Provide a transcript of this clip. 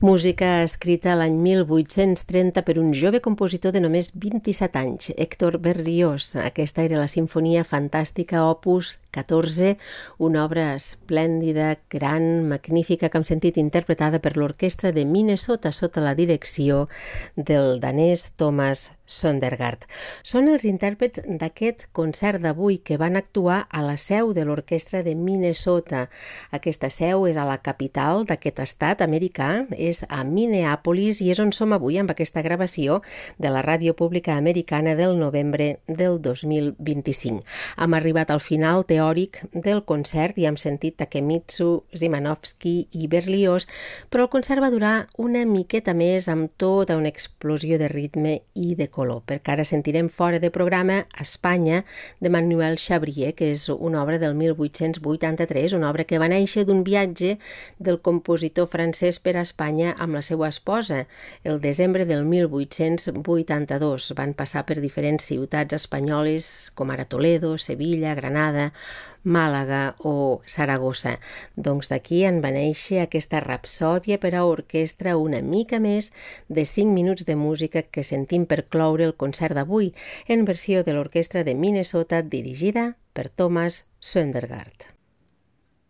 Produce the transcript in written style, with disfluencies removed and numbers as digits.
Música escrita l'any 1830 per un jove compositor de només 27 anys, Héctor Berlioz. Aquesta era la Simfonia Fantàstica Opus 14, una obra esplèndida, gran, magnífica, que hem sentit interpretada per l'Orquestra de Minnesota sota la direcció del danès Thomas Søndergaard. Són els intèrprets d'aquest concert d'avui que van actuar a la seu de l'Orquestra de Minnesota. Aquesta seu és a la capital d'aquest estat americà, és a Minneapolis, i és on som avui amb aquesta gravació de la Ràdio Pública Americana del novembre del 2025. Hem arribat al final teòric del concert i hem sentit Takemitsu, Szymanowski i Berlioz, però el concert va durar una miqueta més amb tota una explosió de ritme i de color, perquè ara sentirem fora de programa Espanya de Manuel Chabrier, que és una obra del 1883, una obra que va néixer d'un viatge del compositor francès per a Espanya amb la seva esposa el desembre del 1882. Van passar per diferents ciutats espanyoles com ara Toledo, Sevilla, Granada, Màlaga o Saragossa. Doncs d'aquí en va néixer aquesta rapsòdia per a orquestra, una mica més de 5 minuts de música que sentim per cloure el concert d'avui en versió de l'Orquestra de Minnesota dirigida per Thomas Søndergaard.